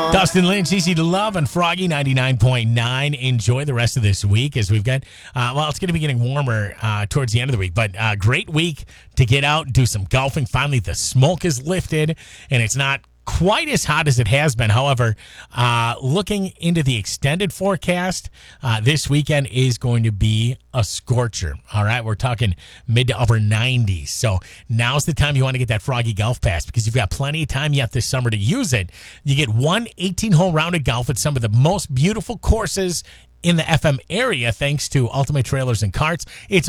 Dustin Lynch, Easy to Love, and Froggy 99.9. Enjoy the rest of this week as we've got, it's going to be getting warmer towards the end of the week, but great week to get out, do some golfing. Finally, the smoke is lifted, and it's not quite as hot as it has been. However, looking into the extended forecast, this weekend is going to be a scorcher. All right, we're talking mid to upper 90s. So now's the time you want to get that Froggy Golf Pass because you've got plenty of time yet this summer to use it. You get one 18-hole round of golf at some of the most beautiful courses in the FM area thanks to Ultimate Trailers and Carts. It's